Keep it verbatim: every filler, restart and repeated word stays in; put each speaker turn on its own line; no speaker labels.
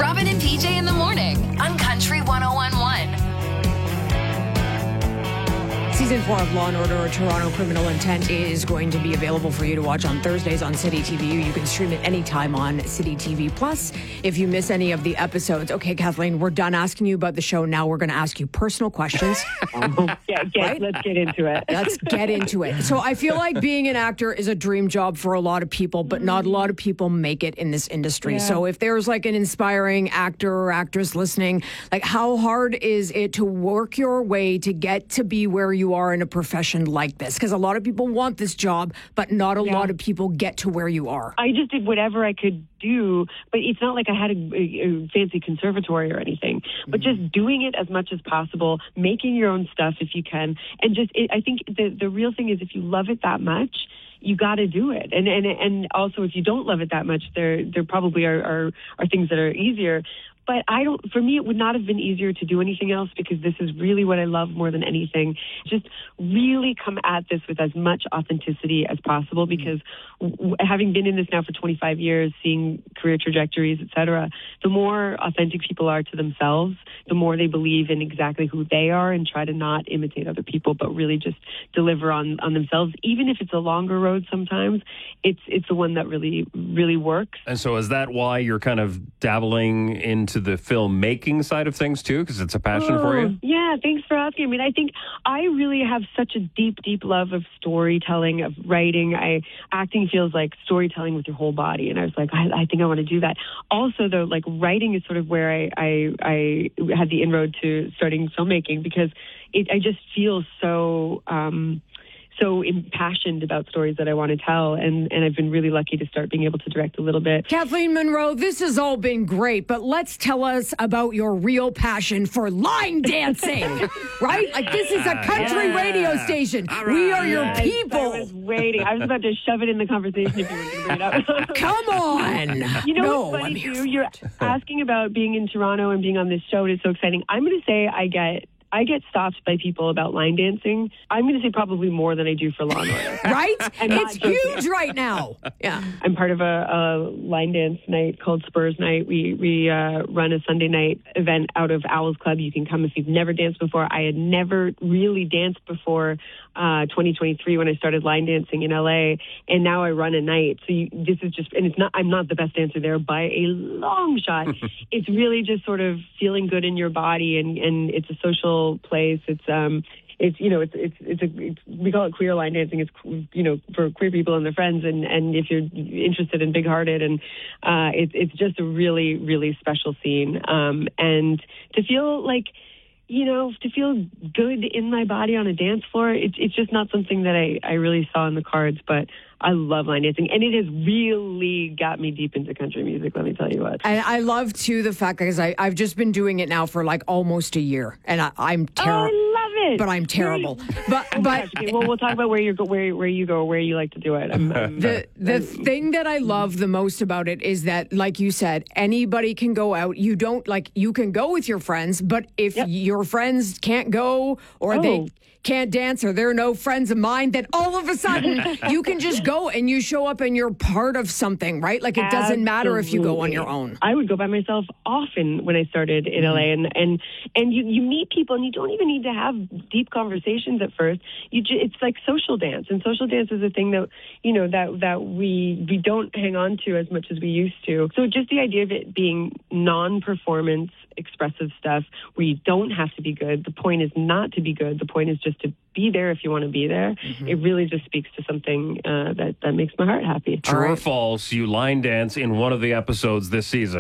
Robin and P J in the morning on Country one oh one point one.
Season four of Law and Order Toronto Criminal Intent is going to be available for you to watch on Thursdays on City T V U. You can stream it anytime on City T V Plus if you miss any of the episodes. Okay, Kathleen, we're done asking you about the show. Now we're going to ask you personal questions.
yeah, get,
Right?
Let's get into it.
Let's get into it. So I feel like being an actor is a dream job for a lot of people, but not a lot of people make it in this industry.
Yeah.
So if there's like an inspiring actor or actress listening, like how hard is it to work your way to get to be where you are in a profession like this? Because a lot of people want this job, but not a
Yeah.
lot of people get to where you are.
I just did whatever I could do, but it's not like I had a, a, a fancy conservatory or anything, but just doing it as much as possible, making your own stuff if you can. And just, it, I think the, the real thing is if you love it that much, you got to do it. And, and, and also if you don't love it that much, there, there probably are, are, are things that are easier. But I don't, for me, it would not have been easier to do anything else because this is really what I love more than anything. Just really come at this with as much authenticity as possible because w- having been in this now for twenty-five years, seeing career trajectories, et cetera, the more authentic people are to themselves, the more they believe in exactly who they are and try to not imitate other people, but really just deliver on, on themselves. Even if it's a longer road sometimes, it's, it's the one that really, really works.
And so is that why you're kind of dabbling into the filmmaking side of things too? Because it's a passion for you?
Yeah, thanks for asking. I mean, I think I really have such a deep, deep love of storytelling, of writing. I acting feels like storytelling with your whole body. And I was like, I, I think I want to do that. Also, though, like writing is sort of where I, I, I had the inroad to starting filmmaking because it, I just feel so... Um, so impassioned about stories that I want to tell. And, and I've been really lucky to start being able to direct a little bit.
Kathleen Monroe, this has all been great, but let's tell us about your real passion for line dancing, right? Like this is a country
Yeah.
radio station. We are your
Yes,
people.
I was waiting. I was about to shove it in the conversation if you were going to bring it up.
Come on.
You know
no,
what's
I'm
funny
here
too?
for
You're
it.
asking about being in Toronto and being on this show. It is so exciting. I'm going to say I get I get stopped by people about line dancing. I'm going to say probably more than I do for Law and Order.
Right?
I'm not
It's
joking.
huge right now. Yeah.
I'm part of a, a line dance night called Spurs Night. We we uh, run a Sunday night event out of Owls Club. You can come if you've never danced before. I had never really danced before uh, twenty twenty-three when I started line dancing in L A, and now I run a night. So you, this is just, and it's not. I'm not the best dancer there by a long shot. It's really just sort of feeling good in your body, and, and it's a social place. It's um. It's, you know, it's, it's, it's a, it's, we call it queer line dancing. It's, you know, for queer people and their friends. And, and if you're interested in big hearted and, uh, it's, it's just a really, really special scene. Um, and to feel like, you know, to feel good in my body on a dance floor, it's, it's just not something that I, I really saw in the cards, but I love line dancing. And it has really got me deep into country music, let me tell you what.
And I love, too, the fact, because I, I've just been doing it now for like almost a year. And I, I'm
Oh,
terrible.
I love it.
But I'm terrible. But
Oh my
but
gosh, okay, well, we'll talk about where you go, where where you go, where you like to do it. I'm, I'm,
the the thing that I love the most about it is that, like you said, anybody can go out. You don't like you can go with your friends, but if
Yep.
your friends can't go or
Oh.
they can't dance or they're no friends of mine, then all of a sudden you can just go and you show up and you're part of something, right? Like it doesn't matter if you go on your own.
I would go by myself often when I started in L A, and and and you, you meet people, and you don't even need to have deep conversations at first. You ju- it's like social dance, and social dance is a thing that you know that that we we don't hang on to as much as we used to. So just the idea of it being non-performance expressive stuff where you don't have to be good. The point is not to be good. The point is just to be there if you want to be there. Mm-hmm. It really just speaks to something uh, that, that makes my heart happy.
True or false, you line dance in one of the episodes this season.